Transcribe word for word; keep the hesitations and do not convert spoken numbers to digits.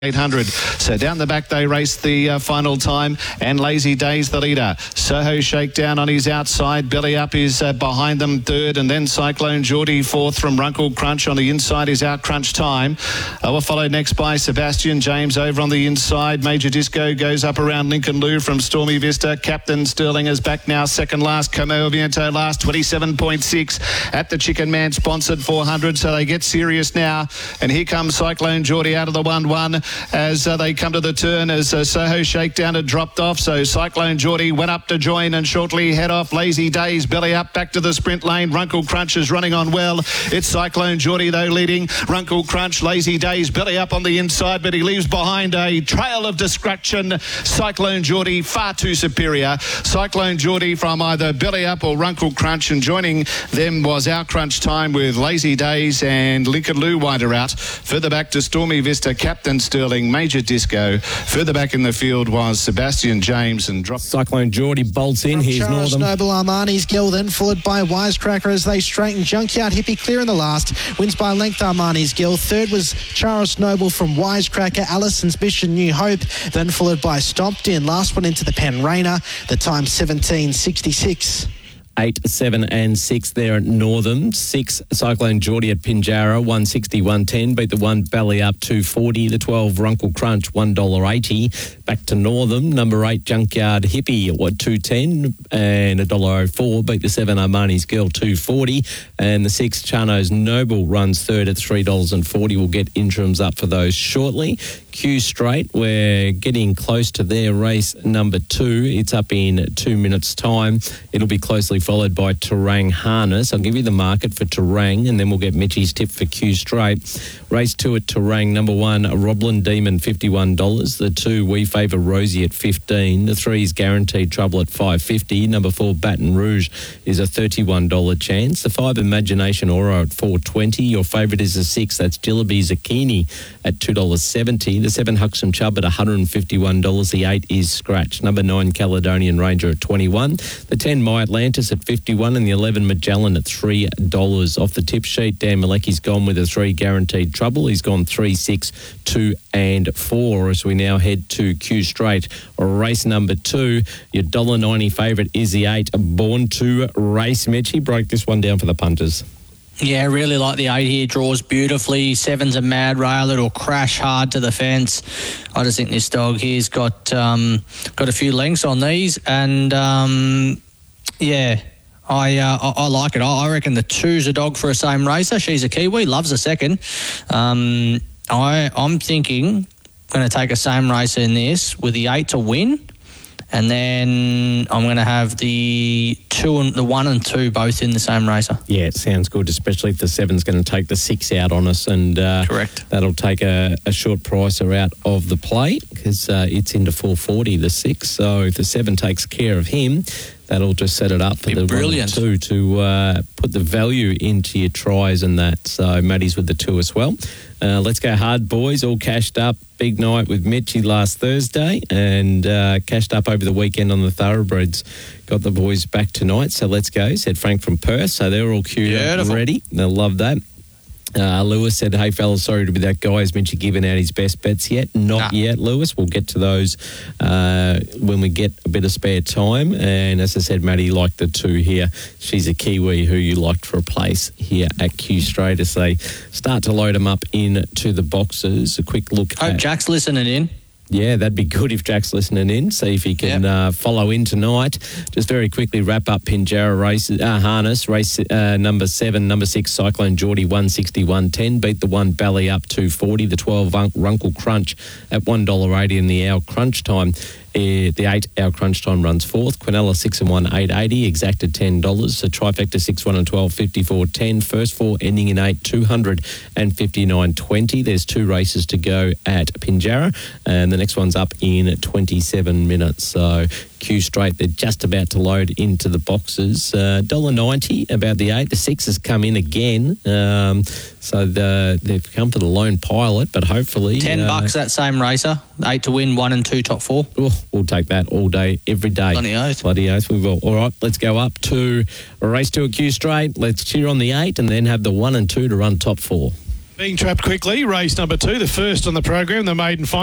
eight hundred. So down the back they race the uh, final time, and Lazy Days the leader. Soho Shakedown on his outside. Belly Up is uh, behind them third, and then Cyclone Geordie fourth from Runkle Crunch. On the inside is Out Crunch Time. Uh, we're followed next by Sebastian James over on the inside. Major Disco goes up around Lincoln Lou from Stormy Vista. Captain Sterling is back now, second last. Como Viento last, twenty-seven point six at the Chicken Man sponsored four hundred. So they get serious now, and here comes Cyclone Geordie out of the one one. As uh, they come to the turn, as uh, Soho Shakedown had dropped off. So Cyclone Geordie went up to join and shortly head off. Lazy Days, Belly Up, back to the sprint lane. Runkle Crunch is running on well. It's Cyclone Geordie, though, leading. Runkle Crunch, Lazy Days, Belly Up on the inside, but he leaves behind a trail of destruction. Cyclone Geordie, far too superior. Cyclone Geordie from either Belly Up or Runkle Crunch, and joining them was Our Crunch Time with Lazy Days and Lincoln Lou wider out. Further back to Stormy Vista, Captain Sterling, Major Disco. Further back in the field was Sebastian James and drop. Cyclone Geordie bolts in. Here's Charles Northern. Noble, Armani's Gill, then followed by Wisecracker as they straighten. Junkyard Hippie clear in the last. Wins by length, Armani's Gill. Third was Charles Noble from Wisecracker. Allison's Mission New Hope, then followed by Stomped In. Last one into the Pen Rainer. The time seventeen sixty-six. Eight, seven and six there at Northern. Six, Cyclone Geordie at Pinjarra, one sixty, one ten. Beat the one, Belly Up, two forty. The twelve, Runkle Crunch, one dollar eighty. Back to Northern. Number eight, Junkyard Hippie, what, two ten and one dollar oh four. Beat the seven, Armani's Girl, two forty. And the six, Chano's Noble, runs third at three dollars forty. We'll get interims up for those shortly. Q Straight, we're getting close to their race number two. It's up in two minutes' time. It'll be closely followed by Terang Harness. I'll give you the market for Terang, and then we'll get Mitchie's tip for Q Straight. Race two at Terang. Number one, Roblin Demon, fifty-one dollars. The two, We Favour Rosie at fifteen dollars. The three is Guaranteed Trouble at five fifty. Number four, Baton Rouge, is a thirty-one dollars chance. The five, Imagination Aura at four twenty. Your favourite is the six, that's Jillaby Zucchini at two dollars seventy. The seven, Huxham Chubb at one hundred fifty-one dollars. The eight is Scratch. Number nine, Caledonian Ranger at twenty-one dollars. The ten, My Atlantis at fifty-one dollars, and the eleven, Magellan at three dollars. Off the tip sheet, Dan Malecki's gone with a three, Guaranteed Trouble. He's gone three, six, two and four as we now head to Q Straight. Race number two, your one dollar ninety favourite is the eight, Born to Race. Mitch, he broke this one down for the punters. Yeah, really like the eight here. Draws beautifully. Seven's a mad rail. It'll crash hard to the fence. I just think this dog here's got um, got a few lengths on these, and um, yeah, I, uh, I I like it. I reckon the two's a dog for a same racer. She's a Kiwi, loves a second. Um, I I'm thinking going to take a same racer in this with the eight to win. And then I'm going to have the two and the one and two both in the same racer. Yeah, it sounds good, especially if the seven's going to take the six out on us, and uh, correct. That'll take a, a short pricer out of the play because uh, it's into four forty, the six. So if the seven takes care of him, that'll just set it up for Be the brilliant. one and two to uh, put the value into your tries and that. So Maddie's with the two as well. Uh, let's go hard, boys. All cashed up. Big night with Mitchie last Thursday, and uh, cashed up over the weekend on the Thoroughbreds. Got the boys back tonight, so let's go, said Frank from Perth. So they're all queued up and ready. They'll love that. Uh, Lewis said, hey, fellas, sorry to be that guy. Has Mitchie given out his best bets yet? Not nah. yet, Lewis. We'll get to those uh, when we get a bit of spare time. And as I said, Maddie liked the two here. She's a Kiwi who you liked for a place here at Q Straight as they start to load them up into the boxes. A quick look Hope at... Jack's listening in. Yeah, that'd be good if Jack's listening in. See if he can yep. uh, follow in tonight. Just very quickly wrap up Pinjarra races, uh, harness race uh, number seven, number six Cyclone Geordie one sixty, one ten. Beat the one Belly Up two forty. The twelve Runkle Crunch at one dollar eighty in the hour crunch time. Uh, the eight hour crunch time runs fourth. Quinella six and one, eight eighty, exacted ten dollars. So trifecta six, one and twelve, fifty-four ten. First four ending in eight, two hundred fifty-nine twenty. There's two races to go at Pinjarra, and the next one's up in twenty-seven minutes. So Q Straight, they're just about to load into the boxes. Uh, one dollar ninety about the eight. The six has come in again. Um, so the, they've come for the lone pilot, but hopefully... Ten uh, bucks that same racer. Eight to win, one and two top four. Oh, we'll take that all day, every day. Bloody oath. Bloody oath, we will. All right, let's go up to a race to a Q Straight. Let's cheer on the eight and then have the one and two to run top four. Being trapped quickly, race number two, the first on the program, the maiden final.